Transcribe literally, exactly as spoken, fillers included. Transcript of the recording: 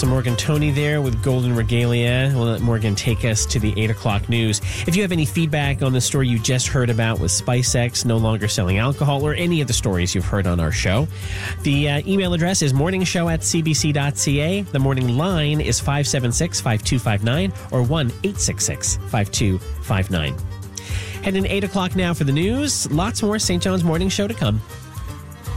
Melissa Morgan Tony there with Golden Regalia. We'll let Morgan take us to the eight o'clock news. If you have any feedback on the story you just heard about with SpiceX no longer selling alcohol, or any of the stories you've heard on our show, the uh, email address is morningshow at c b c dot c a. The morning line is five seven six, five two five nine or one eight six six, five two five nine. Heading eight o'clock now for the news. Lots more Saint John's Morning Show to come.